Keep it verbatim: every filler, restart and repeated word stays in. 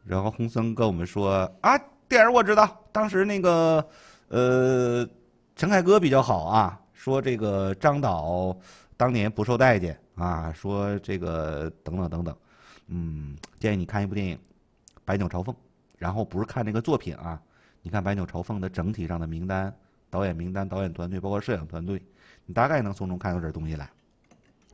然后洪森跟我们说啊，电影我知道，当时那个呃陈凯歌比较好啊，说这个张导当年不受待见啊，说这个等等等等，嗯，建议你看一部电影《百鸟朝凤》，然后不是看这个作品啊，你看《百鸟朝凤》的整体上的名单、导演名单、导演团队，包括摄影团队，你大概能从中看出点东西来。